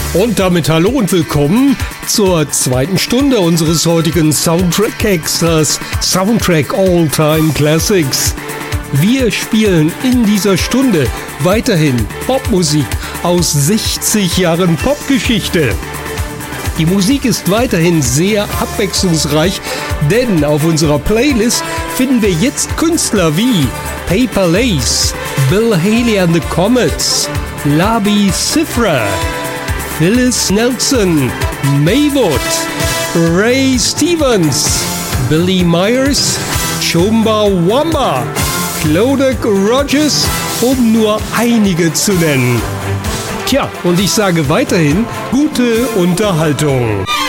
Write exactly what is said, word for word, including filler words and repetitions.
Und damit hallo und willkommen zur zweiten Stunde unseres heutigen Soundtrack-Extras, Soundtrack All-Time Classics. Wir spielen in dieser Stunde weiterhin Popmusik aus sechzig Jahren Popgeschichte. Die Musik ist weiterhin sehr abwechslungsreich, denn auf unserer Playlist finden wir jetzt Künstler wie Paper Lace, Bill Haley and the Comets, Labi Siffre, Phyllis Nelson, Maywood, Ray Stevens, Billy Myers, Chumbawamba, Clodagh Rogers, um nur einige zu nennen. Tja, und ich sage weiterhin gute Unterhaltung.